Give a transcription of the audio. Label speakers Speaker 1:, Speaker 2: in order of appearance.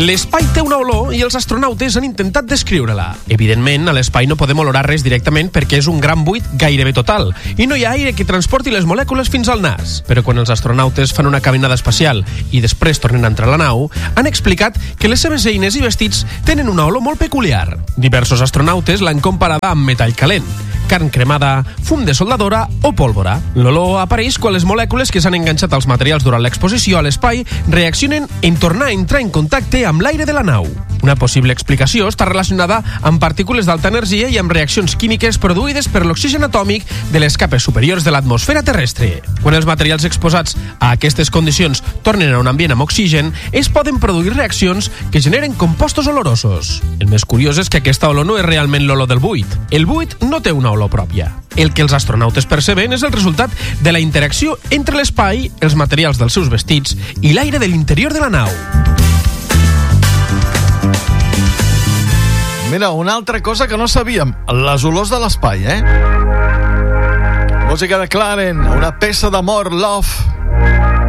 Speaker 1: L'espai té una olor i els astronautes han intentat descriure-la. Evidentment, a l'espai no podem olorar res directament perquè és un gran buit gairebé total i no hi ha aire que transporti les molècules fins al nas. Però quan els astronautes fan una caminada espacial i després tornen a entrar a la nau, han explicat que les seves eines i vestits tenen una olor molt peculiar. Diversos astronautes l'han comparada amb metall calent, carn cremada, fum de soldadora o pólvora. L'olor apareix quan les molècules que s'han enganxat als materials durant l'exposició a l'espai reaccionen en tornar a entrar en contacte amb l'aire de la nau. Una possible explicació està relacionada amb partícules d'alta energia i amb reaccions químiques produïdes per l'oxigen atòmic de les capes superiors de l'atmosfera terrestre. Quan els materials exposats a aquestes condicions tornen a un ambient amb oxigen, es poden produir reaccions que generen compostos olorosos. El més curiós és que aquesta olor no és realment l'olor del buit. El buit no té una olor pròpia. El que els astronautes perceben és el resultat de la interacció entre l'espai, els materials dels seus vestits i l'aire de l'interior de la nau.
Speaker 2: Mira, una altra cosa que no sabíem, les olors de l'espai, Música de Clarence, una peça d'amor, Love.